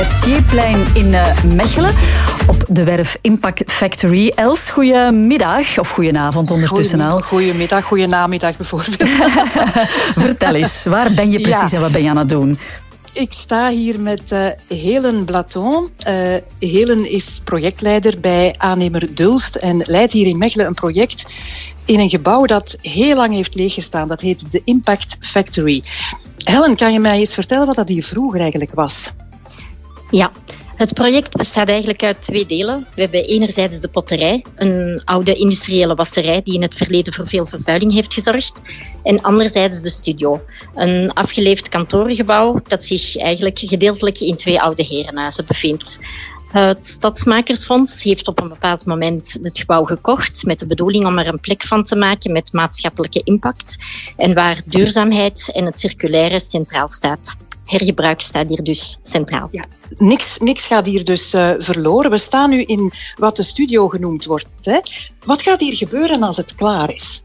Mercierplein in Mechelen op de werf Impact Factory. Els, goedemiddag of goedenavond ondertussen al. Goedemiddag, goedenamiddag bijvoorbeeld. Vertel eens, waar ben je precies en wat ben je aan het doen? Ik sta hier met Helen Blaton. Helen is projectleider bij aannemer Dulst en leidt hier in Mechelen een project in een gebouw dat heel lang heeft leeggestaan. Dat heet de Impact Factory. Helen, kan je mij eens vertellen wat dat hier vroeger eigenlijk was? Ja, het project bestaat eigenlijk uit 2 delen. We hebben enerzijds de potterij, een oude industriële wasserij die in het verleden voor veel vervuiling heeft gezorgd. En anderzijds de studio, een afgeleefd kantorengebouw dat zich eigenlijk gedeeltelijk in 2 oude herenhuizen bevindt. Het Stadsmakersfonds heeft op een bepaald moment het gebouw gekocht met de bedoeling om er een plek van te maken met maatschappelijke impact en waar duurzaamheid en het circulaire centraal staat. Hergebruik staat hier dus centraal. Ja, niks gaat hier dus verloren. We staan nu in wat de studio genoemd wordt. Hè? Wat gaat hier gebeuren als het klaar is?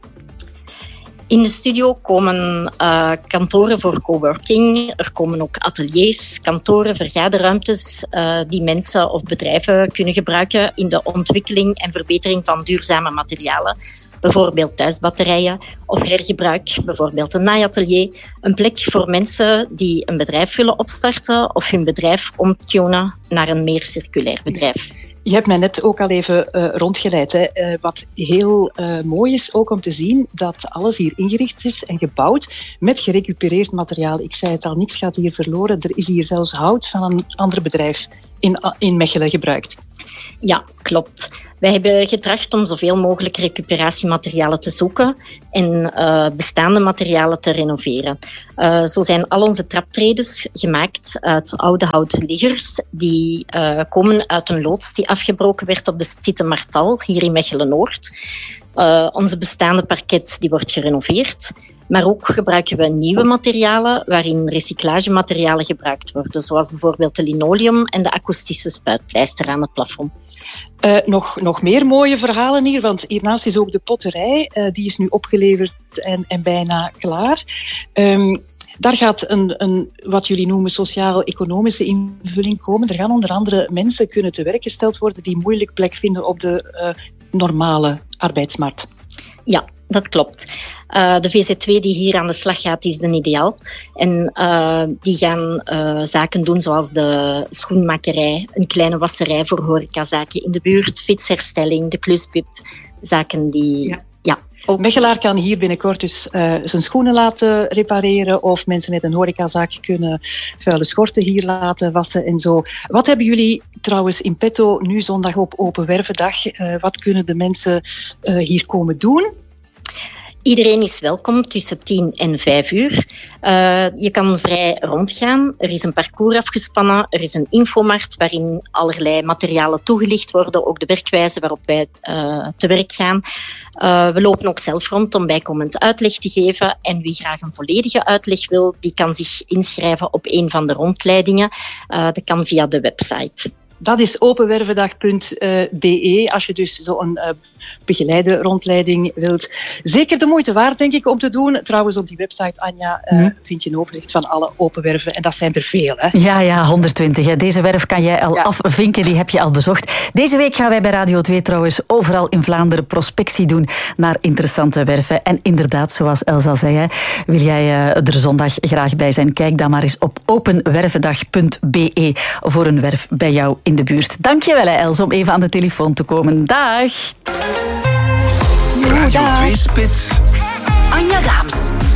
In de studio komen kantoren voor coworking. Er komen ook ateliers, kantoren, vergaderruimtes die mensen of bedrijven kunnen gebruiken in de ontwikkeling en verbetering van duurzame materialen. Bijvoorbeeld thuisbatterijen of hergebruik, bijvoorbeeld een naaiatelier. Een plek voor mensen die een bedrijf willen opstarten of hun bedrijf omtunen naar een meer circulair bedrijf. Je hebt mij net ook al even rondgeleid. Hè. Wat heel mooi is ook om te zien dat alles hier ingericht is en gebouwd met gerecupereerd materiaal. Ik zei het al, niks gaat hier verloren. Er is hier zelfs hout van een ander bedrijf in Mechelen gebruikt. Ja, klopt. Wij hebben getracht om zoveel mogelijk recuperatiematerialen te zoeken en bestaande materialen te renoveren. Zo zijn al onze traptredes gemaakt uit oude houten liggers. Die komen uit een loods die afgebroken werd op de site Martal, hier in Mechelen-Noord. Onze bestaande parket die wordt gerenoveerd. Maar ook gebruiken we nieuwe materialen waarin recyclagematerialen gebruikt worden. Zoals bijvoorbeeld de linoleum en de akoestische spuitpleister aan het plafond. Nog meer mooie verhalen hier, want hiernaast is ook de potterij. Die is nu opgeleverd en bijna klaar. Daar gaat een wat jullie noemen sociaal-economische invulling komen. Er gaan onder andere mensen kunnen te werk gesteld worden die moeilijk plek vinden op de normale arbeidsmarkt. Ja, dat klopt. De VZ2 die hier aan de slag gaat, is de ideaal. En die gaan zaken doen zoals de schoenmakerij, een kleine wasserij voor horecazaken in de buurt, fietsherstelling, de kluspip, zaken die... Ja. Mechelaar kan hier binnenkort dus zijn schoenen laten repareren of mensen met een horecazaak kunnen vuile schorten hier laten wassen en zo. Wat hebben jullie trouwens in petto nu zondag op Open Wervendag? Wat kunnen de mensen hier komen doen? Iedereen is welkom tussen 10 en 5 uur. Je kan vrij rondgaan. Er is een parcours afgespannen. Er is een infomarkt waarin allerlei materialen toegelicht worden. Ook de werkwijze waarop wij te werk gaan. We lopen ook zelf rond om bijkomend uitleg te geven. En wie graag een volledige uitleg wil, die kan zich inschrijven op een van de rondleidingen. Dat kan via de website. Dat is openwervendag.be als je dus zo'n begeleide rondleiding wilt. Zeker de moeite waard, denk ik, om te doen. Trouwens, op die website, Anja, vind je een overzicht van alle open werven. En dat zijn er veel, hè? Ja, 120. Hè. Deze werf kan jij al afvinken, die heb je al bezocht. Deze week gaan wij bij Radio 2 trouwens overal in Vlaanderen prospectie doen naar interessante werven. En inderdaad, zoals Elsa zei, hè, wil jij er zondag graag bij zijn? Kijk dan maar eens op openwervendag.be voor een werf bij jou in de buurt. Dank je wel, Els, om even aan de telefoon te komen. Dag! Radio 2 Spits. Anja Daams.